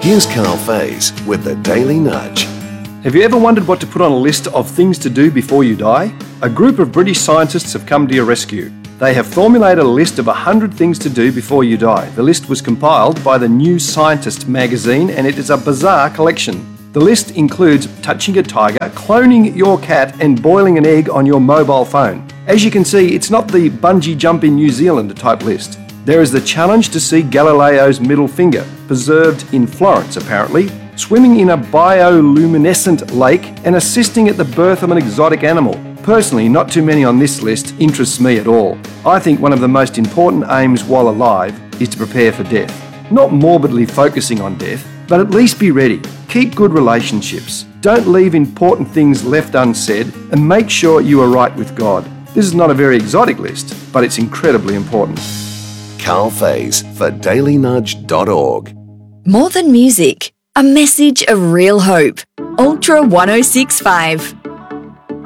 Here's Carl Faze with the Daily Nudge. Have you ever wondered what to put on a list of things to do before you die? A group of British scientists have come to your rescue. They have formulated a list of 100 things to do before you die. The list was compiled by the New Scientist magazine and it is a bizarre collection. The list includes touching a tiger, cloning your cat and boiling an egg on your mobile phone. As you can see, it's not the bungee jump in New Zealand type list. There is the challenge to see Galileo's middle finger, preserved in Florence apparently, swimming in a bioluminescent lake and assisting at the birth of an exotic animal. Personally, not too many on this list interests me at all. I think one of the most important aims while alive is to prepare for death. Not morbidly focusing on death, but at least be ready. Keep good relationships. Don't leave important things left unsaid and make sure you are right with God. This is not a very exotic list, but it's incredibly important. Carl Faze for dailynudge.org. More than music, a message of real hope. Ultra 1065.